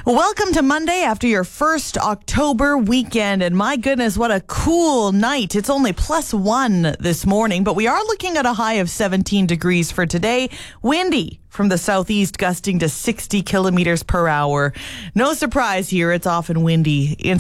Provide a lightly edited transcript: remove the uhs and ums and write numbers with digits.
Welcome to Monday after your first October weekend. And my goodness, what a cool night. It's only +1 this morning, but we are looking at a high of 17 degrees for today. Windy from the southeast, gusting to 60 kilometers per hour. No surprise here, it's often windy in